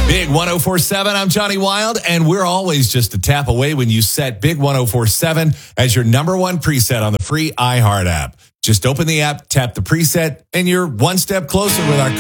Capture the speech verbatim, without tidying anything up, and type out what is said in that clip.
Big one oh four seven, I'm Johnny Wild, and we're always just a tap away when you set Big one oh four seven as your number one preset on the free iHeart app. Just open the app, tap the preset, and you're one step closer with our